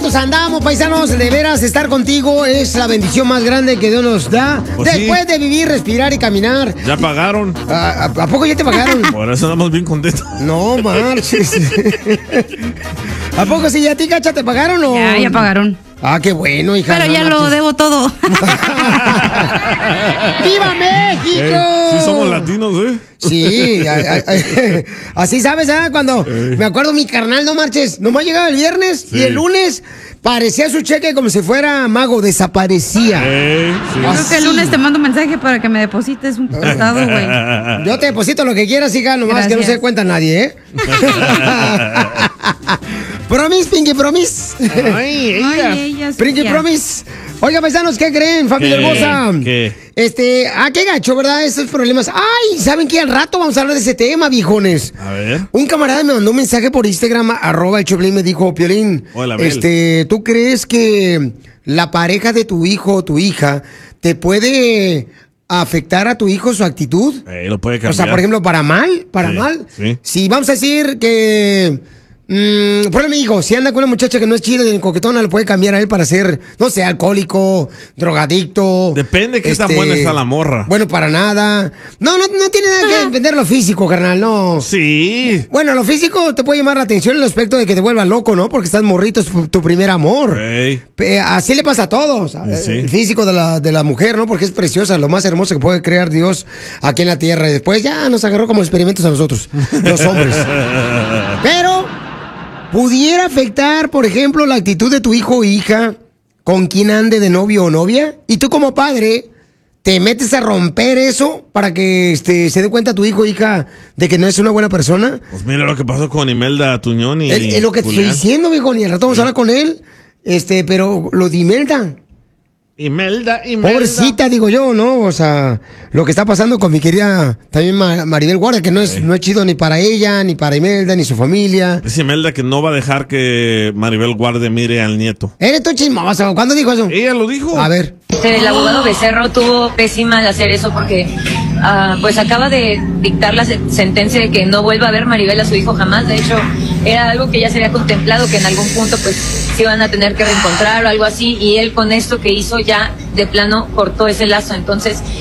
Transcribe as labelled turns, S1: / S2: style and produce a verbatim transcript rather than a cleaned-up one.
S1: contentos andamos, paisanos. De veras, estar contigo es la bendición más grande que Dios nos da.
S2: Pues
S1: Después
S2: sí.
S1: de vivir, respirar y caminar.
S2: Ya pagaron.
S1: ¿A, a, a poco ya te pagaron?
S2: Por eso andamos bien contentos.
S1: No marches. ¿A poco sí? ¿Y a ti, Cacha, te pagaron o...?
S3: Ya, ya pagaron.
S1: Ah, qué bueno, hija.
S3: Pero
S1: no
S3: ya lo
S1: marches.
S3: debo todo.
S1: ¡Viva México!
S2: Eh, sí somos latinos, ¿eh?
S1: Sí, a- a- a- así sabes, ¿ah? Cuando me acuerdo mi carnal, no marches, nomás llegaba el viernes
S2: Sí.
S1: y el lunes parecía su cheque como si fuera mago, desaparecía.
S2: Eh, sí.
S3: Yo creo que el lunes te mando un mensaje para que me deposites un prestado, güey.
S1: Yo te deposito lo que quieras, hija, nomás
S3: Gracias.
S1: que no se dé cuenta nadie, ¿eh? Promise, Pinky Promise.
S2: Ay, ella.
S3: Ay, ella sí,
S1: Pinky
S3: ya.
S1: Promise. Oiga, paisanos, ¿qué creen, familia
S2: ¿Qué?
S1: hermosa?
S2: ¿Qué?
S1: Este, ah, qué gacho, ¿verdad? Esos problemas. Ay, ¿saben qué? Al rato vamos a hablar de ese tema, viejones.
S2: A ver.
S1: Un camarada me mandó un mensaje por Instagram, arroba el Choplin, me dijo, Piolín,
S2: Hola, Abel.
S1: este, ¿tú crees que la pareja de tu hijo o tu hija te puede afectar a tu hijo su actitud?
S2: Eh, lo puede cambiar.
S1: O sea, por ejemplo, para mal, para
S2: Sí,
S1: mal.
S2: sí.
S1: Si vamos a decir que, mm, por ejemplo, mi hijo, si anda con una muchacha que no es chida ni coquetona, le puede cambiar a él para ser, no sé, alcohólico, drogadicto.
S2: Depende qué tan buena está la morra.
S1: Bueno, para nada. No, no, no tiene nada que depender lo físico, carnal, no.
S2: Sí.
S1: Bueno, lo físico te puede llamar la atención en el aspecto de que te vuelva loco, ¿no? Porque estás morrito, es tu primer amor.
S2: Ey.
S1: Pe- Así le pasa a todos.
S2: Sí.
S1: El físico de la, de la mujer, ¿no? Porque es preciosa, lo más hermoso que puede crear Dios aquí en la tierra. Y después ya nos agarró como experimentos a nosotros, los hombres. Pero pudiera afectar, por ejemplo, la actitud de tu hijo o hija con quien ande de novio o novia. Y tú como padre te metes a romper eso para que este, se dé cuenta tu hijo o hija de que no es una buena persona.
S2: Pues mira lo que pasó con Imelda Tuñón y
S1: Es, es lo que te estoy
S2: Julián.
S1: diciendo, viejo. Y al rato vamos a hablar con él. Este, pero lo de Imelda.
S2: Imelda, Imelda.
S1: Pobrecita, digo yo, ¿no? O sea, lo que está pasando con mi querida también Ma- Maribel Guardia, que no es, no es chido ni para ella, ni para Imelda, ni su familia.
S2: Es Imelda que no va a dejar que Maribel Guardia mire al nieto.
S1: Eres tú chismoso. ¿Cuándo dijo eso?
S2: Ella lo dijo.
S1: A ver.
S4: El abogado Becerro tuvo pésima de hacer eso porque ah, pues acaba de dictar la se- sentencia de que no vuelva a ver Maribel a su hijo jamás. De hecho, era algo que ya se había contemplado, que en algún punto pues se iban a tener que reencontrar o algo así, y él con esto que hizo ya de plano cortó ese lazo. Entonces